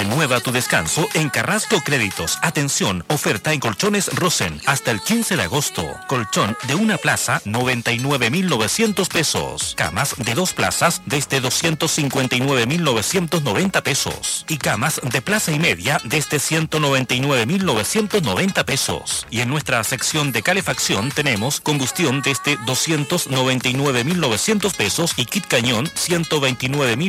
Renueva tu descanso en Carrasco Créditos. Atención, oferta en colchones Rosen hasta el 15 de agosto. Colchón de una plaza, 99.900 pesos. Camas de 2 plazas desde 259.990 pesos. Y camas de plaza y media desde 199.990 pesos. Y en nuestra sección de calefacción tenemos combustión desde 299.900 pesos y kit cañón 129.000